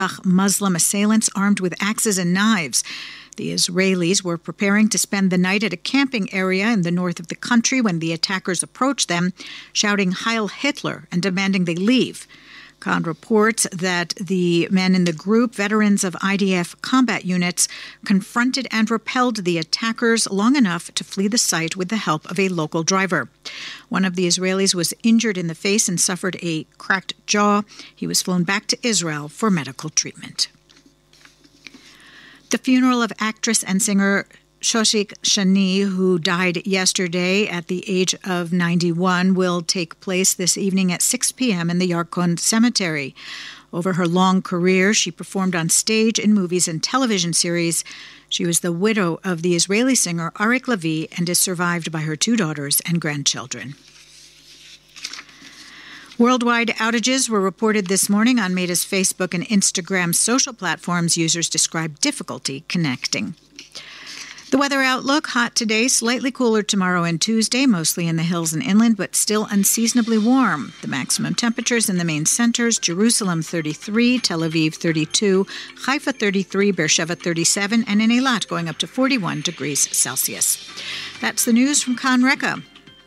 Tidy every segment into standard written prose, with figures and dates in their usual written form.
Muslim assailants armed with axes and knives. The Israelis were preparing to spend the night at a camping area in the north of the country when the attackers approached them, shouting Heil Hitler and demanding they leave. Khan reports that the men in the group, veterans of IDF combat units, confronted and repelled the attackers long enough to flee the site with the help of a local driver. One of the Israelis was injured in the face and suffered a cracked jaw. He was flown back to Israel for medical treatment. The funeral of actress and singer Shoshik Shani, who died yesterday at the age of 91, will take place this evening at 6 p.m. in the Yarkon Cemetery. Over her long career, she performed on stage, in movies and television series. She was the widow of the Israeli singer Arik Lavi and is survived by her 2 daughters and grandchildren. Worldwide outages were reported this morning on Meta's Facebook and Instagram social platforms. Users described difficulty connecting. The weather outlook: hot today, slightly cooler tomorrow and Tuesday, mostly in the hills and inland, but still unseasonably warm. The maximum temperatures in the main centers: Jerusalem 33, Tel Aviv 32, Haifa 33, Beersheba 37, and in Eilat going up to 41 degrees Celsius. That's the news from Kan Reka.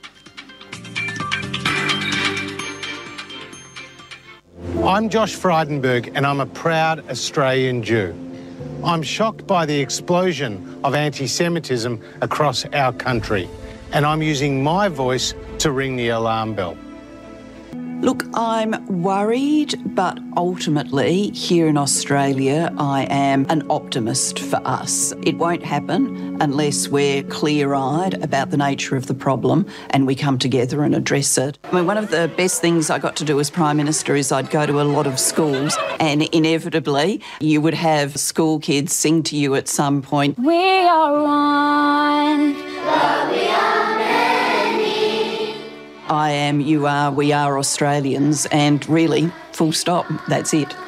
I'm Josh Frydenberg, and I'm a proud Australian Jew. I'm shocked by the explosion of anti-Semitism across our country, and I'm using my voice to ring the alarm bell. Look, I'm worried, but ultimately, here in Australia, I am an optimist for us. It won't happen unless we're clear-eyed about the nature of the problem and we come together and address it. I mean, one of the best things I got to do as Prime Minister is I'd go to a lot of schools, and inevitably you would have school kids sing to you at some point, "We are one, but we are many. I am, you are, we are Australians, and really, full stop, that's it.